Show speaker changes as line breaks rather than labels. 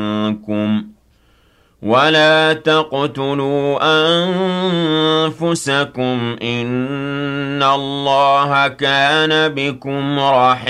منكم ولا تقتلوا أنفسكم إن الله كان بكم رحيما